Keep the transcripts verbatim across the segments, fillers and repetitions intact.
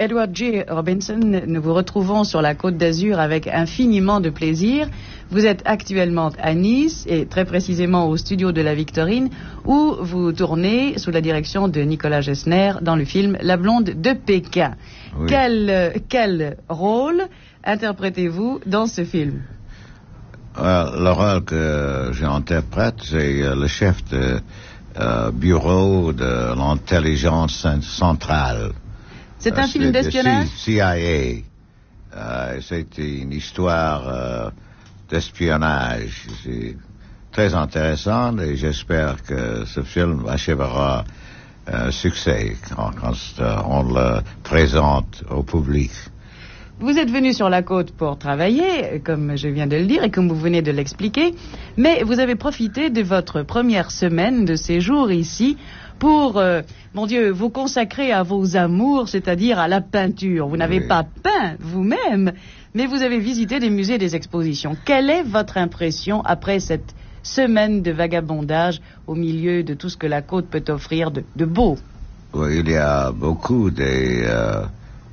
Edward G. Robinson, nous vous retrouvons sur la Côte d'Azur avec infiniment de plaisir. Vous êtes actuellement à Nice et très précisément au studio de la Victorine où vous tournez sous la direction de Nicolas Gessner dans le film La Blonde de Pékin. Oui. Quel, quel rôle interprétez-vous dans ce film? euh, Le rôle que j'interprète, c'est euh, le chef de euh, bureau de l'intelligence centrale. C'est un euh, film d'espionnage? C I A. Euh, c'est une histoire euh, d'espionnage. C'est très intéressant et j'espère que ce film achèvera un euh, succès quand, quand euh, on le présente au public. Vous êtes venu sur la côte pour travailler, comme je viens de le dire et comme vous venez de l'expliquer, mais vous avez profité de votre première semaine de séjour ici pour, euh, mon Dieu, vous consacrer à vos amours, c'est-à-dire à la peinture. Vous n'avez oui. pas peint vous-même, mais vous avez visité des musées et des expositions. Quelle est votre impression après cette semaine de vagabondage au milieu de tout ce que la côte peut offrir de, de beau? Oui, il y a beaucoup de euh,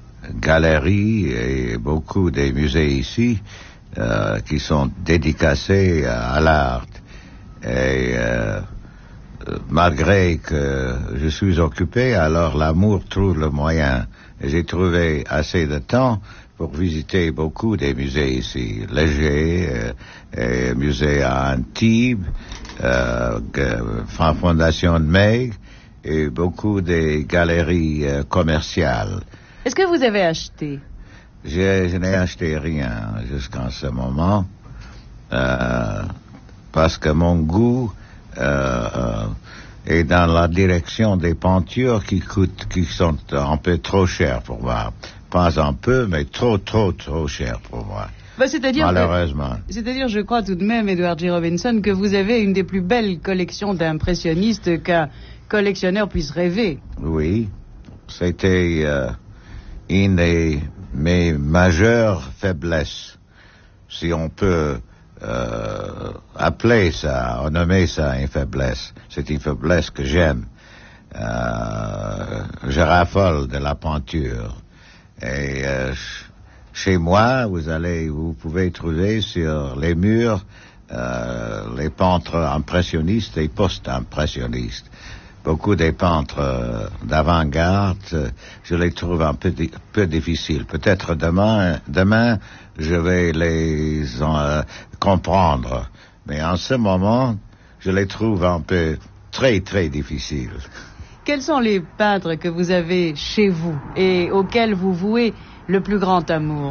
galeries et beaucoup de musées ici euh, qui sont dédicacés à l'art. Et euh, malgré que je suis occupé, alors l'amour trouve le moyen. Et j'ai trouvé assez de temps pour visiter beaucoup des musées ici. Léger, euh, et musée à Antibes, euh, Fondation de Meig, et beaucoup des galeries euh, commerciales. Est-ce que vous avez acheté? Je, je n'ai acheté rien jusqu'à ce moment, euh, parce que mon goût euh, euh, est dans la direction des peintures qui coûtent, qui sont un peu trop chères pour moi. Pas un peu, mais trop, trop, trop chères pour moi. Bah, c'est-à-dire malheureusement. Que, c'est-à-dire, je crois tout de même, Edward G. Robinson, que vous avez une des plus belles collections d'impressionnistes qu'un collectionneur puisse rêver. Oui, c'était euh, une de mes majeures faiblesses, si on peut euh, appeler ça, nommer ça une faiblesse. C'est une faiblesse que j'aime. Euh, je raffole de la peinture. Et euh, chez moi, vous allez, vous pouvez trouver sur les murs euh, les peintres impressionnistes et post-impressionnistes. Beaucoup des peintres euh, d'avant-garde, euh, je les trouve un peu, di- peu difficiles. Peut-être demain, demain, je vais les euh, comprendre. Mais en ce moment, je les trouve un peu très, très difficiles. Quels sont les peintres que vous avez chez vous et auxquels vous vouez le plus grand amour?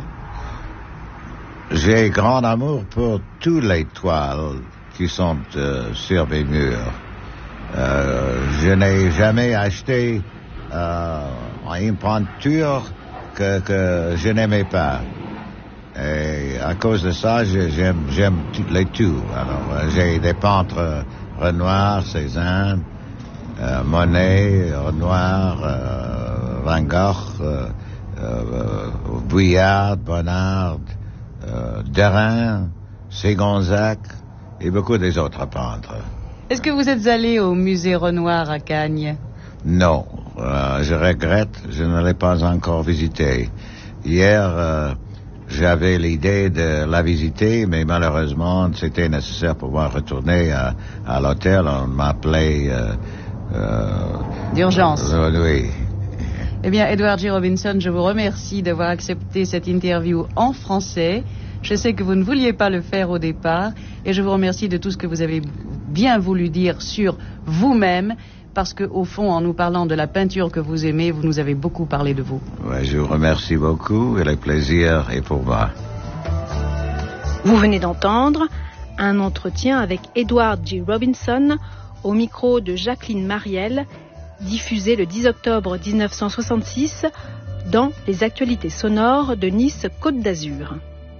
J'ai grand amour pour toutes les toiles qui sont euh, sur mes murs. Euh, je n'ai jamais acheté euh, une peinture que, que je n'aimais pas. Et à cause de ça, je, j'aime, j'aime les tout. Alors, j'ai des peintres Renoir, Cézanne, Euh, Monet, Renoir, euh, Van Gogh, euh, euh, Vuillard, Bonnard, euh, Derain, Ségonzac et beaucoup des autres peintres. Est-ce que vous êtes allé au musée Renoir à Cagnes? Non, euh, je regrette, je ne l'ai pas encore visité. Hier, euh, j'avais l'idée de la visiter, mais malheureusement, c'était nécessaire pour moi de retourner à, à l'hôtel. On m'appelait... Euh, Euh, d'urgence. Euh, oui. Eh bien, Edward G. Robinson, je vous remercie d'avoir accepté cette interview en français. Je sais que vous ne vouliez pas le faire au départ, et je vous remercie de tout ce que vous avez bien voulu dire sur vous-même, parce que, au fond, en nous parlant de la peinture que vous aimez, vous nous avez beaucoup parlé de vous. Ouais, je vous remercie beaucoup, et le plaisir est pour moi. Vous venez d'entendre un entretien avec Edward G. Robinson, au micro de Jacqueline Mariel, diffusé le dix octobre dix-neuf cent soixante-six dans les actualités sonores de Nice Côte d'Azur.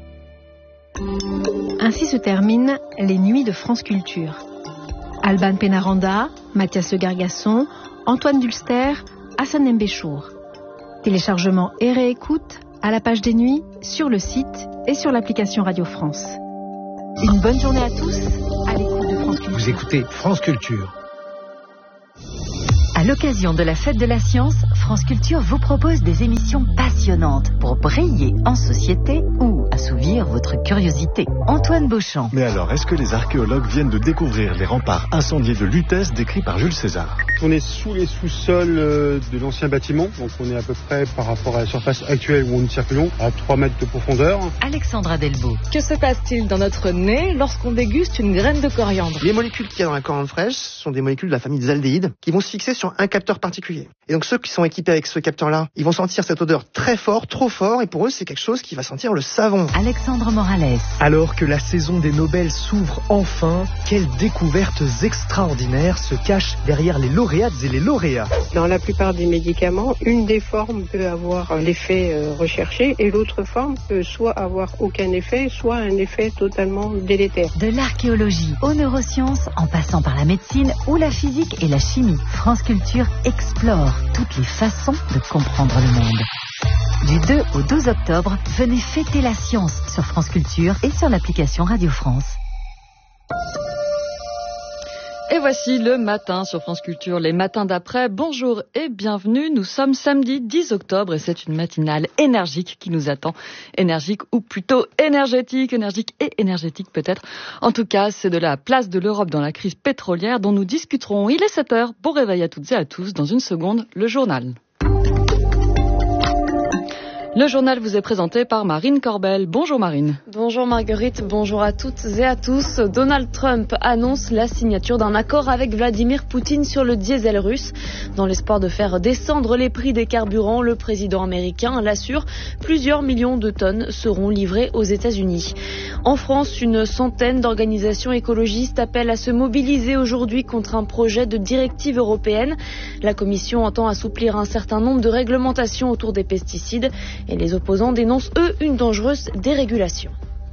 Ainsi se terminent les nuits de France Culture. Alban Pénaranda, Mathias Le Gargasson, Antoine Dulster, Hassan Mbéchour. Téléchargement et réécoute à la page des nuits, sur le site et sur l'application Radio France. Une bonne journée à tous, à l'écoute de France Culture. Vous écoutez France Culture. À À l'occasion de la fête de la science, France Culture vous propose des émissions passionnantes pour briller en société ou assouvir votre curiosité. Antoine Beauchamp. Mais alors, est-ce que les archéologues viennent de découvrir les remparts incendiés de Lutèce décrits par Jules César? On est sous les sous-sols de l'ancien bâtiment, donc on est à peu près par rapport à la surface actuelle où nous circulons, à trois mètres de profondeur. Alexandra Delbo. Que se passe-t-il dans notre nez lorsqu'on déguste une graine de coriandre? Les molécules qu'il y a dans la coriandre fraîche sont des molécules de la famille des aldéhydes qui vont se fixer sur un capteur particulier. Et donc ceux qui sont équipés avec ce capteur-là, ils vont sentir cette odeur très fort, trop fort, et pour eux c'est quelque chose qui va sentir le savon. Alexandre Morales. Alors que la saison des Nobel s'ouvre enfin, quelles découvertes extraordinaires se cachent derrière les lauréates et les lauréats? Dans la plupart des médicaments, une des formes peut avoir l'effet recherché et l'autre forme peut soit avoir aucun effet, soit un effet totalement délétère. De l'archéologie aux neurosciences, en passant par la médecine ou la physique et la chimie, France Culture explore toutes les façons de comprendre le monde. Du deux au douze octobre, venez fêter la science sur France Culture et sur l'application Radio France. Et voici le matin sur France Culture, les matins d'après. Bonjour et bienvenue. Nous sommes samedi dix octobre et c'est une matinale énergique qui nous attend. Énergique ou plutôt énergétique, énergique et énergétique peut-être. En tout cas, c'est de la place de l'Europe dans la crise pétrolière dont nous discuterons. Il est sept heures. Bon réveil à toutes et à tous. Dans une seconde, le journal. Le journal vous est présenté par Marine Corbel. Bonjour Marine. Bonjour Marguerite, bonjour à toutes et à tous. Donald Trump annonce la signature d'un accord avec Vladimir Poutine sur le diesel russe. Dans l'espoir de faire descendre les prix des carburants, le président américain l'assure, plusieurs millions de tonnes seront livrées aux États-Unis. En France, une centaine d'organisations écologistes appellent à se mobiliser aujourd'hui contre un projet de directive européenne. La Commission entend assouplir un certain nombre de réglementations autour des pesticides. Et les opposants dénoncent, eux, une dangereuse dérégulation.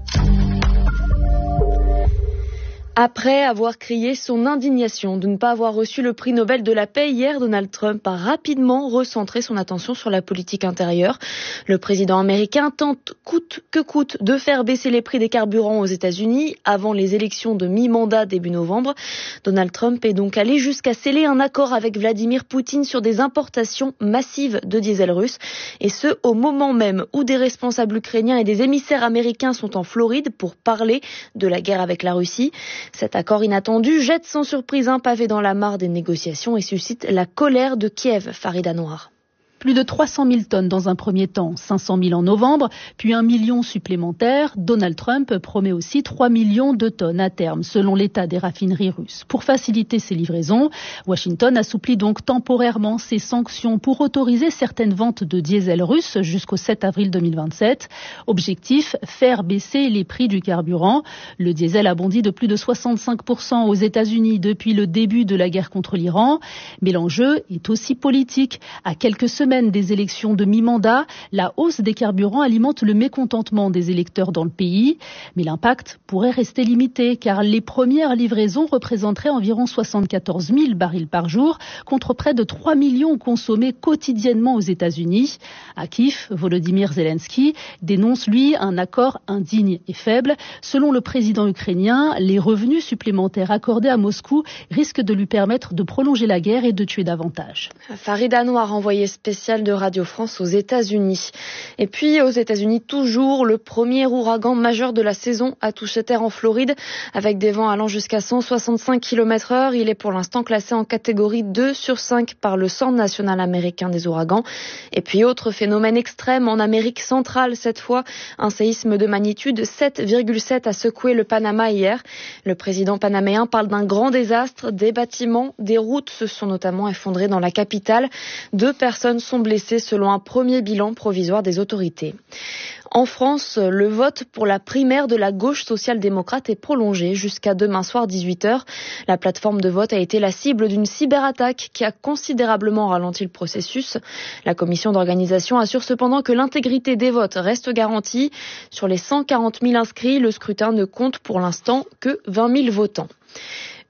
Après avoir crié son indignation de ne pas avoir reçu le prix Nobel de la paix hier, Donald Trump a rapidement recentré son attention sur la politique intérieure. Le président américain tente coûte que coûte de faire baisser les prix des carburants aux États-Unis avant les élections de mi-mandat début novembre. Donald Trump est donc allé jusqu'à sceller un accord avec Vladimir Poutine sur des importations massives de diesel russe. Et ce, au moment même où des responsables ukrainiens et des émissaires américains sont en Floride pour parler de la guerre avec la Russie. Cet accord inattendu jette sans surprise un pavé dans la mare des négociations et suscite la colère de Kiev, Farida Noir. Plus de trois cent mille tonnes dans un premier temps, cinq cent mille en novembre, puis un million supplémentaire. Donald Trump promet aussi trois millions de tonnes à terme, selon l'état des raffineries russes. Pour faciliter ces livraisons, Washington assouplit donc temporairement ses sanctions pour autoriser certaines ventes de diesel russe jusqu'au sept avril deux mille vingt-sept. Objectif, faire baisser les prix du carburant. Le diesel a bondi de plus de soixante-cinq pour cent aux États-Unis depuis le début de la guerre contre l'Iran. Mais l'enjeu est aussi politique. À quelques semaines des élections de mi-mandat, la hausse des carburants alimente le mécontentement des électeurs dans le pays. Mais l'impact pourrait rester limité car les premières livraisons représenteraient environ soixante-quatorze mille barils par jour contre près de trois millions consommés quotidiennement aux États-Unis. À Kiev, Volodymyr Zelensky dénonce lui un accord indigne et faible. Selon le président ukrainien, les revenus supplémentaires accordés à Moscou risquent de lui permettre de prolonger la guerre et de tuer davantage. Farida Noir, envoyée spéciale de Radio France aux États-Unis. Et puis aux États-Unis toujours, le premier ouragan majeur de la saison a touché terre en Floride avec des vents allant jusqu'à cent soixante-cinq kilomètres heure. Il est pour l'instant classé en catégorie deux sur cinq par le Centre national américain des ouragans. Et puis autre phénomène extrême en Amérique centrale cette fois, un séisme de magnitude sept virgule sept a secoué le Panama hier. Le président panaméen parle d'un grand désastre. Des bâtiments, des routes se sont notamment effondrés dans la capitale. Deux personnes sont blessés selon un premier bilan provisoire des autorités. En France, le vote pour la primaire de la gauche social-démocrate est prolongé jusqu'à demain soir dix-huit heures. La plateforme de vote a été la cible d'une cyberattaque qui a considérablement ralenti le processus. La commission d'organisation assure cependant que l'intégrité des votes reste garantie. Sur les cent quarante mille inscrits, le scrutin ne compte pour l'instant que vingt mille votants.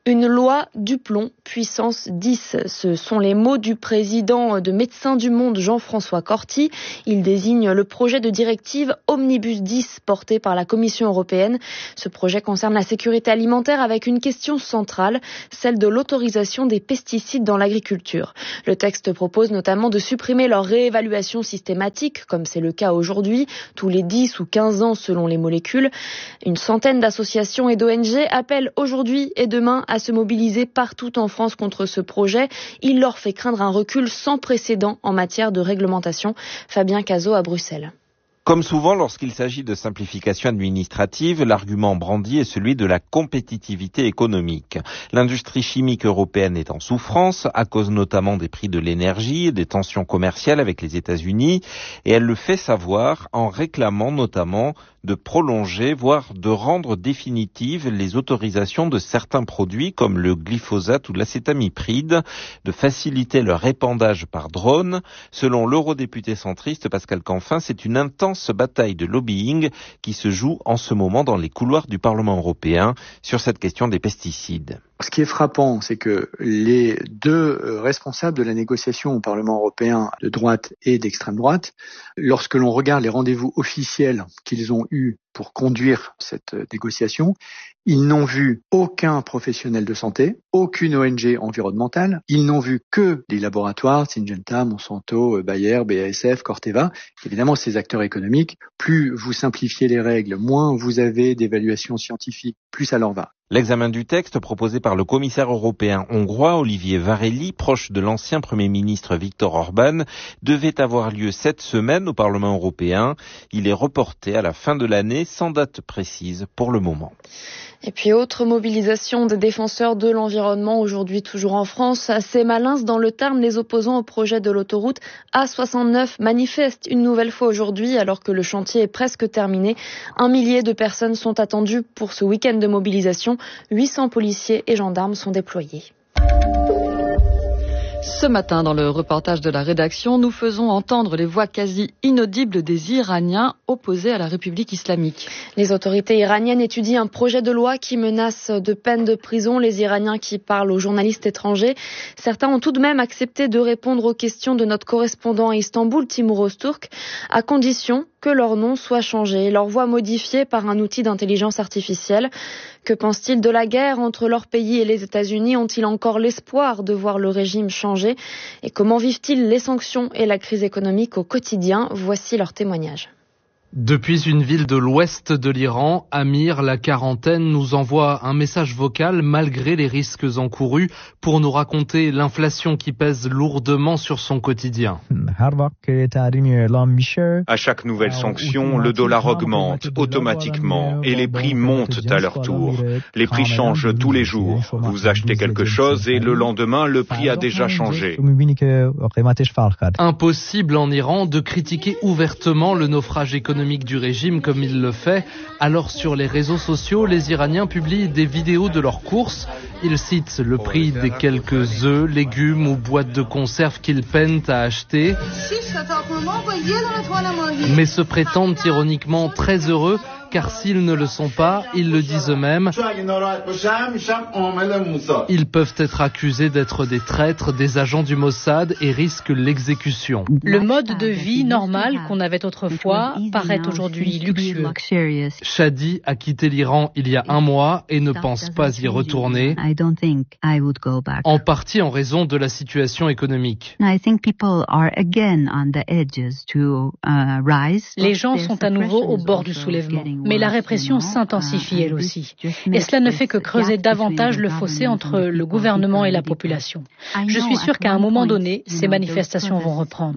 Une loi du plomb, puissance dix. Ce sont les mots du président de Médecins du Monde, Jean-François Corti. Il désigne le projet de directive Omnibus dix porté par la Commission européenne. Ce projet concerne la sécurité alimentaire avec une question centrale, celle de l'autorisation des pesticides dans l'agriculture. Le texte propose notamment de supprimer leur réévaluation systématique, comme c'est le cas aujourd'hui, tous les dix ou quinze ans selon les molécules. Une centaine d'associations et d'O N G appellent aujourd'hui et demain à se mobiliser partout en France contre ce projet. Il leur fait craindre un recul sans précédent en matière de réglementation. Fabien Cazot à Bruxelles. Comme souvent lorsqu'il s'agit de simplification administrative, l'argument brandi est celui de la compétitivité économique. L'industrie chimique européenne est en souffrance, à cause notamment des prix de l'énergie et des tensions commerciales avec les États-Unis, et elle le fait savoir en réclamant notamment de prolonger, voire de rendre définitives les autorisations de certains produits comme le glyphosate ou l'acétamipride, de faciliter leur épandage par drone. Selon l'eurodéputé centriste Pascal Canfin, c'est une intense bataille de lobbying qui se joue en ce moment dans les couloirs du Parlement européen sur cette question des pesticides. Ce qui est frappant, c'est que les deux responsables de la négociation au Parlement européen de droite et d'extrême droite, lorsque l'on regarde les rendez-vous officiels qu'ils ont eus pour conduire cette négociation, ils n'ont vu aucun professionnel de santé, aucune O N G environnementale, ils n'ont vu que des laboratoires, Syngenta, Monsanto, Bayer, B A S F, Corteva, évidemment ces acteurs économiques. Plus vous simplifiez les règles, moins vous avez d'évaluations scientifiques, plus ça leur va. L'examen du texte proposé par le commissaire européen hongrois Olivier Várhelyi, proche de l'ancien Premier ministre Viktor Orban, devait avoir lieu cette semaine au Parlement européen. Il est reporté à la fin de l'année sans date précise pour le moment. Et puis autre mobilisation des défenseurs de l'environnement aujourd'hui toujours en France. À Sémalins, dans le Tarn, les opposants au projet de l'autoroute A soixante-neuf manifestent une nouvelle fois aujourd'hui alors que le chantier est presque terminé. Un millier de personnes sont attendues pour ce week-end de mobilisation. huit cents policiers et gendarmes sont déployés. Ce matin, dans le reportage de la rédaction, nous faisons entendre les voix quasi inaudibles des Iraniens opposés à la République islamique. Les autorités iraniennes étudient un projet de loi qui menace de peine de prison les Iraniens qui parlent aux journalistes étrangers. Certains ont tout de même accepté de répondre aux questions de notre correspondant à Istanbul, Timur Öztürk, à condition que leur nom soit changé, leur voix modifiée par un outil d'intelligence artificielle. Que pensent-ils de la guerre entre leur pays et les États-Unis? Ont-ils encore l'espoir de voir le régime changer? Et comment vivent-ils les sanctions et la crise économique au quotidien? Voici leur témoignage. Depuis une ville de l'ouest de l'Iran, Amir, la quarantaine, nous envoie un message vocal malgré les risques encourus pour nous raconter l'inflation qui pèse lourdement sur son quotidien. À chaque nouvelle sanction, le dollar augmente automatiquement et les prix montent à leur tour. Les prix changent tous les jours. Vous achetez quelque chose et le lendemain, le prix a déjà changé. Impossible en Iran de critiquer ouvertement le naufrage économique du régime comme il le fait. Alors sur les réseaux sociaux, les Iraniens publient des vidéos de leurs courses. Ils citent le prix des quelques œufs, légumes ou boîtes de conserve qu'ils peinent à acheter, mais se prétendent ironiquement très heureux car s'ils ne le sont pas, ils le disent eux-mêmes, ils peuvent être accusés d'être des traîtres, des agents du Mossad et risquent l'exécution. Le mode de vie normal qu'on avait autrefois paraît aujourd'hui luxueux. Shadi a quitté l'Iran il y a un mois et ne pense pas y retourner, en partie en raison de la situation économique. Les gens sont à nouveau au bord du soulèvement. Mais la répression s'intensifie elle aussi. Et cela ne fait que creuser davantage le fossé entre le gouvernement et la population. Je suis sûre qu'à un moment donné, ces manifestations vont reprendre.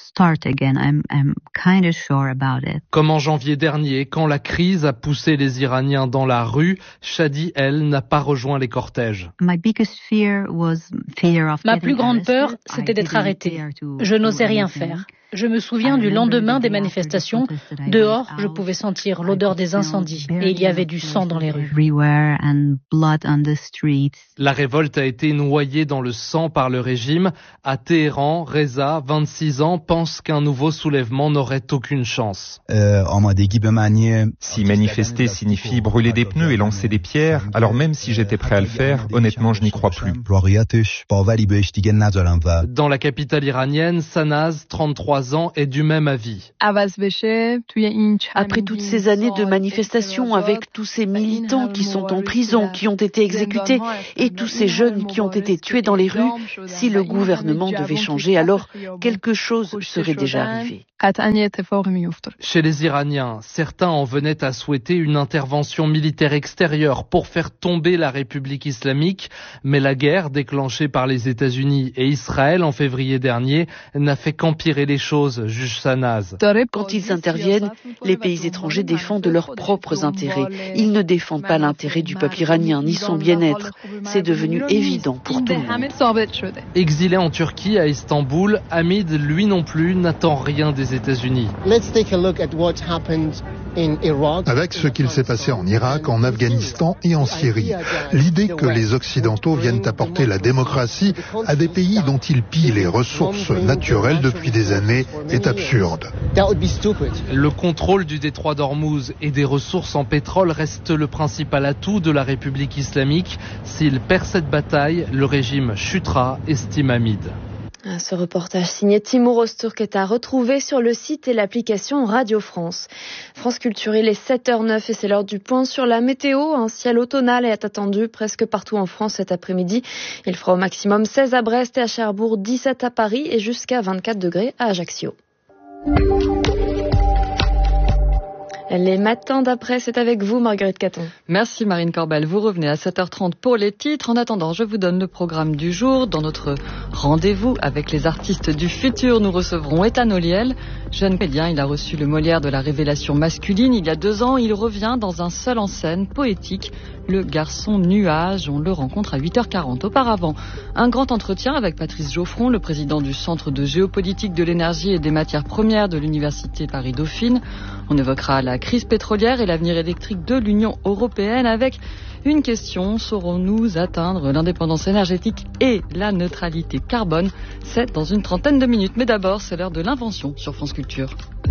Comme en janvier dernier, quand la crise a poussé les Iraniens dans la rue, Shadi, elle, n'a pas rejoint les cortèges. Ma plus grande peur, c'était d'être arrêtée. Je n'osais rien faire. Je me souviens du lendemain des manifestations. Dehors, je pouvais sentir l'odeur des incendies et il y avait du sang dans les rues. La révolte a été noyée dans le sang par le régime. À Téhéran, Reza, vingt-six ans, pense qu'un nouveau soulèvement n'aurait aucune chance. Euh, si manifester signifie brûler des pneus et lancer des pierres, alors même si j'étais prêt à le faire, honnêtement, je n'y crois plus. Dans la capitale iranienne, Sanaz, trente-trois ans, est du même avis. Après toutes ces années de manifestations avec tous ces militants qui sont en prison, qui ont été exécutés, et tous ces jeunes qui ont été tués dans les rues, si le gouvernement devait changer, alors quelque chose serait déjà arrivé. Chez les Iraniens, certains en venaient à souhaiter une intervention militaire extérieure pour faire tomber la République islamique, mais la guerre déclenchée par les États-Unis et Israël en février dernier n'a fait qu'empirer les choses, juge Sanaz. Quand ils interviennent, les pays étrangers défendent leurs propres intérêts. Ils ne défendent pas l'intérêt du peuple iranien ni son bien-être. C'est devenu évident pour tout le monde. Exilé en Turquie, à Istanbul, Hamid, lui non plus, n'attend rien des États-Unis. Avec ce qu'il s'est passé en Irak, en Afghanistan et en Syrie, l'idée que les Occidentaux viennent apporter la démocratie à des pays dont ils pillent les ressources naturelles depuis des années est absurde. Le contrôle du détroit d'Ormuz et des ressources en pétrole reste le principal atout de la République islamique. S'il perd cette bataille, le régime chutera, estime Hamid. Ce reportage signé Timur Öztürk est à retrouver sur le site et l'application Radio France. France Culture, il est sept heures zéro neuf et c'est l'heure du point sur la météo. Un ciel automnal est attendu presque partout en France cet après-midi. Il fera au maximum seize à Brest et à Cherbourg, dix-sept à Paris et jusqu'à vingt-quatre degrés à Ajaccio. Les matins d'après, c'est avec vous, Marguerite Caton. Merci Marine Corbel. Vous revenez à sept heures trente pour les titres. En attendant, je vous donne le programme du jour. Dans notre rendez-vous avec les artistes du futur, nous recevrons Ethan Oliel. Jeune comédien, il a reçu le Molière de la révélation masculine. Il y a deux ans, il revient dans un seul en scène poétique, Le Garçon Nuage. On le rencontre à huit heures quarante. Auparavant, un grand entretien avec Patrice Geoffron, le président du Centre de géopolitique de l'énergie et des matières premières de l'Université Paris-Dauphine. On évoquera la crise pétrolière et l'avenir électrique de l'Union européenne avec une question: saurons-nous atteindre l'indépendance énergétique et la neutralité carbone? C'est dans une trentaine de minutes. Mais d'abord, c'est l'heure de l'invention sur France Culture.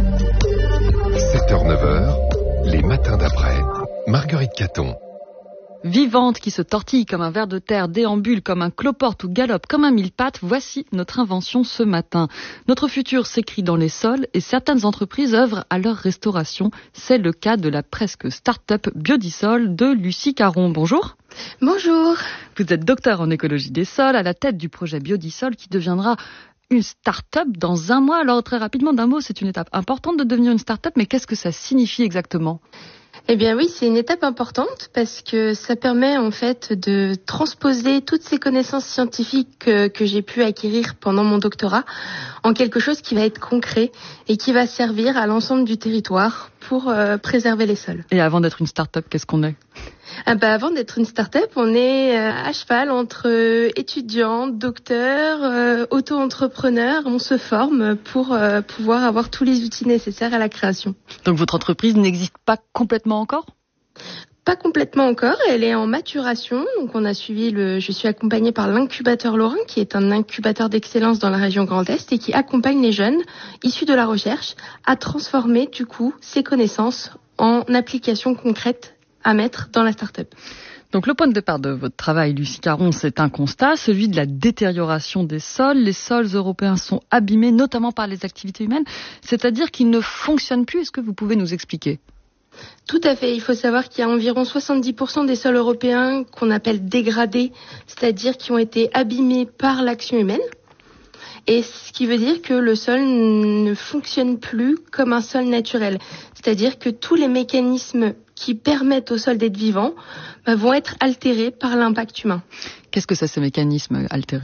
sept heures neuf heures, les matins d'après. Marguerite Caton. Vivante, qui se tortille comme un ver de terre, déambule comme un cloporte ou galope comme un mille-pattes, voici notre invention ce matin. Notre futur s'écrit dans les sols et certaines entreprises œuvrent à leur restauration. C'est le cas de la presque start-up Biodisol de Lucie Caron. Bonjour. Bonjour. Vous êtes docteur en écologie des sols, à la tête du projet Biodisol qui deviendra une start-up dans un mois. Alors très rapidement, d'un mot, c'est une étape importante de devenir une start-up, mais qu'est-ce que ça signifie exactement ? Eh bien oui, c'est une étape importante parce que ça permet en fait de transposer toutes ces connaissances scientifiques que, que j'ai pu acquérir pendant mon doctorat en quelque chose qui va être concret et qui va servir à l'ensemble du territoire pour euh, préserver les sols. Et avant d'être une start-up, qu'est-ce qu'on est ? Ah bah avant d'être une start-up, on est euh, à cheval entre euh, étudiants, docteurs, euh, auto-entrepreneurs. On se forme pour euh, pouvoir avoir tous les outils nécessaires à la création. Donc votre entreprise n'existe pas complètement encore ? Pas complètement encore, elle est en maturation. Donc on a suivi le, je suis accompagnée par l'incubateur Lorrain, qui est un incubateur d'excellence dans la région Grand Est et qui accompagne les jeunes issus de la recherche à transformer du coup ces connaissances en applications concrètes à mettre dans la start-up. Donc le point de départ de votre travail, Lucie Caron, c'est un constat, celui de la détérioration des sols. Les sols européens sont abîmés, notamment par les activités humaines, c'est-à-dire qu'ils ne fonctionnent plus. Est-ce que vous pouvez nous expliquer ? Tout à fait. Il faut savoir qu'il y a environ soixante-dix pour cent des sols européens qu'on appelle dégradés, c'est-à-dire qui ont été abîmés par l'action humaine. Et ce qui veut dire que le sol ne fonctionne plus comme un sol naturel. C'est-à-dire que tous les mécanismes qui permettent au sol d'être vivant bah, vont être altérés par l'impact humain. Qu'est-ce que c'est, ces mécanismes altérés ?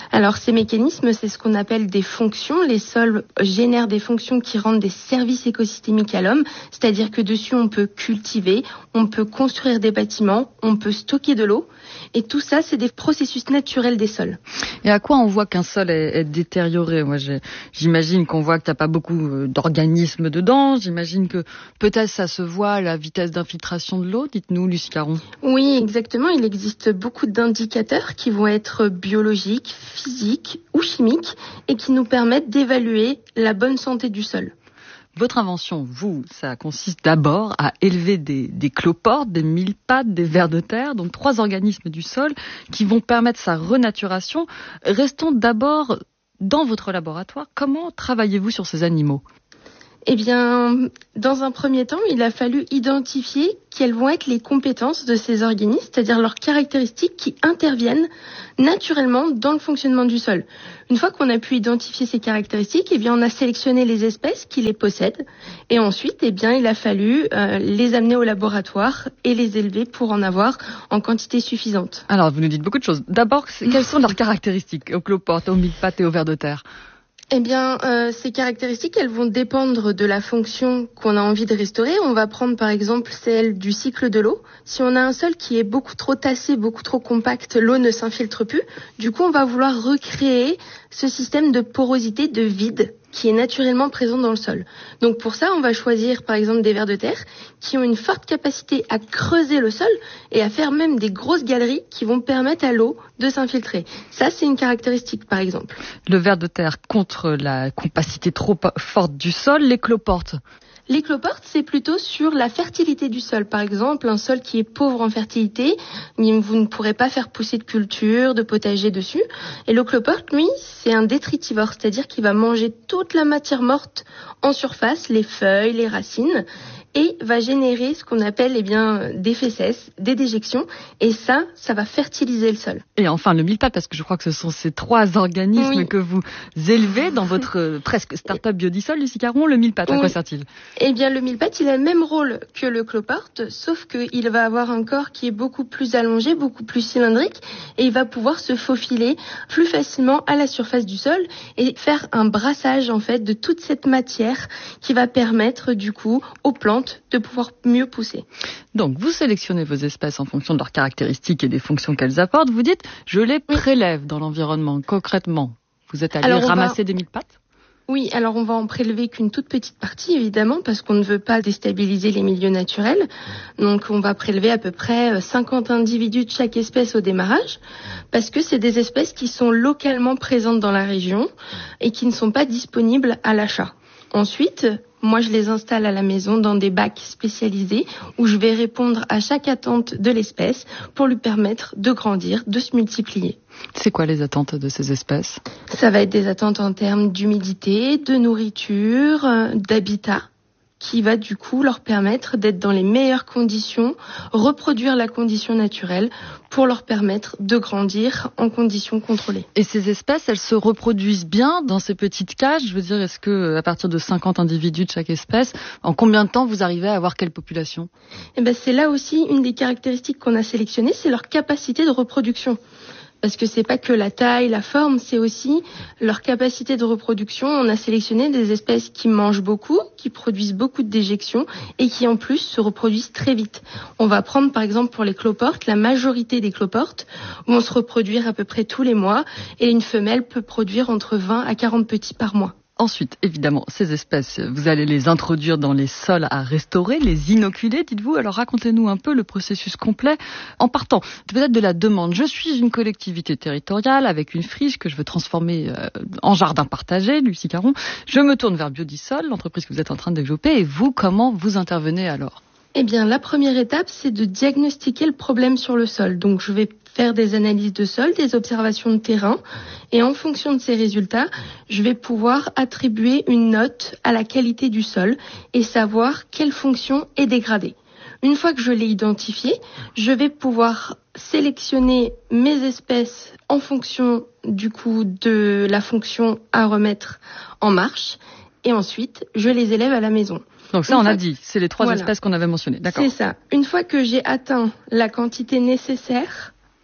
Alors ces mécanismes, c'est ce qu'on appelle des fonctions. Les sols génèrent des fonctions qui rendent des services écosystémiques à l'homme, c'est-à-dire que dessus on peut cultiver, on peut construire des bâtiments, on peut stocker de l'eau. Et tout ça, c'est des processus naturels des sols. Et à quoi on voit qu'un sol est, est détérioré ? Moi, j'ai, j'imagine qu'on voit qu'il n'y a pas beaucoup d'organismes dedans. J'imagine que peut-être ça se voit à la vitesse d'infiltration de l'eau. Dites-nous, Lucie Caron. Oui, exactement. Il existe beaucoup d'indicateurs qui vont être biologiques, physiques ou chimiques et qui nous permettent d'évaluer la bonne santé du sol. Votre invention, vous, ça consiste d'abord à élever des, des cloportes, des mille-pattes, des vers de terre, donc trois organismes du sol qui vont permettre sa renaturation. Restons d'abord dans votre laboratoire. Comment travaillez-vous sur ces animaux ? Eh bien, dans un premier temps, il a fallu identifier quelles vont être les compétences de ces organismes, c'est-à-dire leurs caractéristiques qui interviennent naturellement dans le fonctionnement du sol. Une fois qu'on a pu identifier ces caractéristiques, eh bien, on a sélectionné les espèces qui les possèdent. Et ensuite, eh bien, il a fallu euh, les amener au laboratoire et les élever pour en avoir en quantité suffisante. Alors, vous nous dites beaucoup de choses. D'abord, quelles sont leurs caractéristiques aux cloportes, aux mille-pattes et aux vers de terre ? Eh bien, euh, ces caractéristiques, elles vont dépendre de la fonction qu'on a envie de restaurer. On va prendre par exemple celle du cycle de l'eau. Si on a un sol qui est beaucoup trop tassé, beaucoup trop compact, l'eau ne s'infiltre plus. Du coup, on va vouloir recréer ce système de porosité, de vide, qui est naturellement présent dans le sol. Donc pour ça, on va choisir par exemple des vers de terre qui ont une forte capacité à creuser le sol et à faire même des grosses galeries qui vont permettre à l'eau de s'infiltrer. Ça, c'est une caractéristique par exemple. Le vers de terre contre la capacité trop forte du sol, les cloportes. Les cloportes, c'est plutôt sur la fertilité du sol. Par exemple, un sol qui est pauvre en fertilité, vous ne pourrez pas faire pousser de culture, de potager dessus. Et le cloporte, lui, c'est un détritivore, c'est-à-dire qu'il va manger toute la matière morte en surface, les feuilles, les racines, et va générer ce qu'on appelle eh bien, des fesses, des déjections. Et ça, ça va fertiliser le sol. Et enfin, le mille-pattes, parce que je crois que ce sont ces trois organismes oui. que vous élevez dans votre euh, presque start-up biodisol, Lucie Caron. Le mille-pattes, oui. à quoi sert-il ? Eh bien, le mille-pattes, il a le même rôle que le cloporte, sauf qu'il va avoir un corps qui est beaucoup plus allongé, beaucoup plus cylindrique, et il va pouvoir se faufiler plus facilement à la surface du sol et faire un brassage, en fait, de toute cette matière qui va permettre, du coup, aux plantes de pouvoir mieux pousser. Donc, vous sélectionnez vos espèces en fonction de leurs caractéristiques et des fonctions qu'elles apportent. Vous dites, je les prélève dans l'environnement. Concrètement, vous êtes allé alors, ramasser va... des mille-pattes ? Oui, alors on va en prélever qu'une toute petite partie, évidemment, parce qu'on ne veut pas déstabiliser les milieux naturels. Donc, on va prélever à peu près cinquante individus de chaque espèce au démarrage, parce que c'est des espèces qui sont localement présentes dans la région et qui ne sont pas disponibles à l'achat. Ensuite, moi, je les installe à la maison dans des bacs spécialisés où je vais répondre à chaque attente de l'espèce pour lui permettre de grandir, de se multiplier. C'est quoi les attentes de ces espèces ? Ça va être des attentes en termes d'humidité, de nourriture, d'habitat, qui va du coup leur permettre d'être dans les meilleures conditions, reproduire la condition naturelle pour leur permettre de grandir en conditions contrôlées. Et ces espèces, elles se reproduisent bien dans ces petites cages ? Je veux dire, est-ce que à partir de cinquante individus de chaque espèce, en combien de temps vous arrivez à avoir quelle population ? Eh ben, c'est là aussi une des caractéristiques qu'on a sélectionnées, c'est leur capacité de reproduction. Parce que c'est pas que la taille, la forme, c'est aussi leur capacité de reproduction. On a sélectionné des espèces qui mangent beaucoup, qui produisent beaucoup de déjections et qui en plus se reproduisent très vite. On va prendre par exemple pour les cloportes, la majorité des cloportes vont se reproduire à peu près tous les mois et une femelle peut produire entre vingt à quarante petits par mois. Ensuite, évidemment, ces espèces, vous allez les introduire dans les sols à restaurer, les inoculer, dites-vous. Alors racontez-nous un peu le processus complet en partant peut-être de la demande. Je suis une collectivité territoriale avec une friche que je veux transformer euh, en jardin partagé, Lucie Caron. Je me tourne vers Biodisol, l'entreprise que vous êtes en train de développer. Et vous, comment vous intervenez alors ? Eh bien, la première étape, c'est de diagnostiquer le problème sur le sol. Donc, je vais faire des analyses de sol, des observations de terrain. Et en fonction de ces résultats, je vais pouvoir attribuer une note à la qualité du sol et savoir quelle fonction est dégradée. Une fois que je l'ai identifié, je vais pouvoir sélectionner mes espèces en fonction du coup de la fonction à remettre en marche. Et ensuite, je les élève à la maison. Donc ça, on a dit, c'est les trois voilà. espèces qu'on avait mentionnées. D'accord. C'est ça. Une fois que j'ai atteint la quantité nécessaire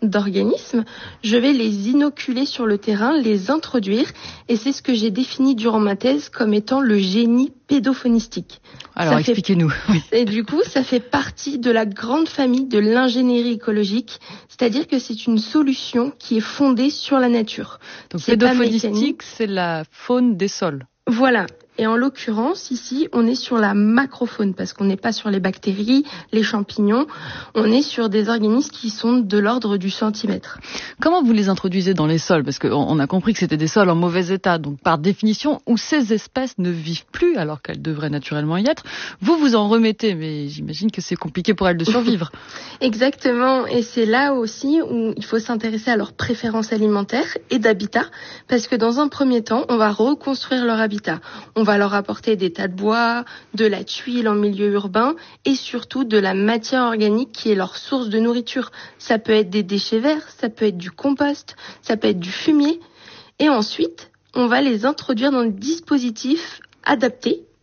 d'organismes, je vais les inoculer sur le terrain, les introduire, et c'est ce que j'ai défini durant ma thèse comme étant le génie pédophonistique. Alors, ça expliquez-nous. Fait... Et du coup, ça fait partie de la grande famille de l'ingénierie écologique, c'est-à-dire que c'est une solution qui est fondée sur la nature. Donc, pédophonistique, c'est la faune des sols. Voilà. Et en l'occurrence, ici, on est sur la macrofaune, parce qu'on n'est pas sur les bactéries, les champignons, on est sur des organismes qui sont de l'ordre du centimètre. Comment vous les introduisez dans les sols ? Parce qu'on a compris que c'était des sols en mauvais état, donc par définition, où ces espèces ne vivent plus, alors qu'elles devraient naturellement y être. Vous, vous en remettez, mais j'imagine que c'est compliqué pour elles de survivre. Exactement, et c'est là aussi où il faut s'intéresser à leurs préférences alimentaires et d'habitat, parce que dans un premier temps, on va reconstruire leur habitat. On On va leur apporter des tas de bois, de la tuile en milieu urbain et surtout de la matière organique qui est leur source de nourriture. Ça peut être des déchets verts, ça peut être du compost, ça peut être du fumier. Et ensuite, on va les introduire dans des dispositifs adaptés